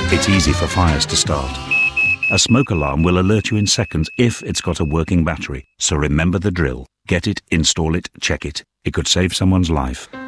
It's easy for fires to start. A smoke alarm will alert you in seconds if it's got a working battery. So remember the drill. Get it, install it, check it. It could save someone's life.